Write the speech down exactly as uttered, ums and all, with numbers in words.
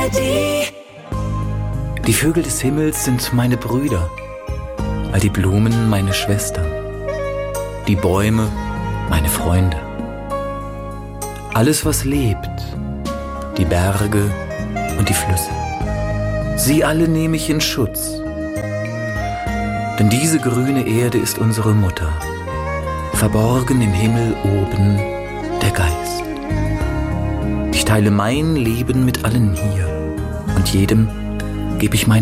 Die Vögel des Himmels sind meine Brüder, all die Blumen meine Schwestern, die Bäume meine Freunde. Alles, was lebt, die Berge und die Flüsse, sie alle nehme ich in Schutz. Denn diese grüne Erde ist unsere Mutter, verborgen im Himmel oben der Geist. Ich teile mein Leben mit allen hier und jedem gebe ich meine